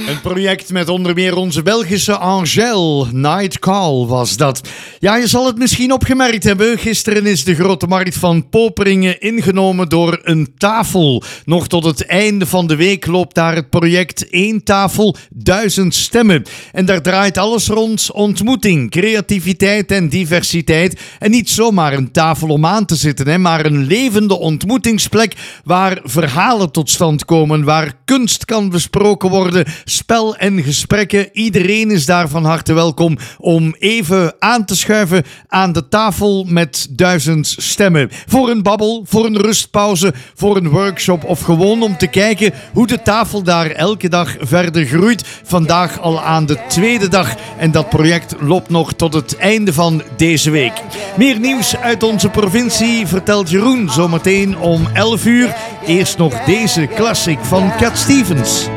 Een project met onder meer onze Belgische Angèle. Night Call was dat. Ja, je zal het misschien opgemerkt hebben. Gisteren is de Grote Markt van Poperingen ingenomen door een tafel. Nog tot het einde van de week loopt daar het project 1 tafel, 1000 stemmen. En daar draait alles rond ontmoeting, creativiteit en diversiteit. En niet zomaar een tafel om aan te zitten, maar een levende ontmoetingsplek waar verhalen tot stand komen, waar kunst kan besproken worden, spel en gesprekken. Iedereen is daar van harte welkom om even aan te schuiven aan de tafel met 1000 stemmen. Voor een babbel, voor een rustpauze, voor een workshop of gewoon om te kijken hoe de tafel daar elke dag verder groeit. Vandaag al aan de 2e dag en dat project loopt nog tot het einde van deze week. Meer nieuws uit onze provincie vertelt Jeroen zometeen om 11 uur. Eerst nog deze classic van Cat Stevens.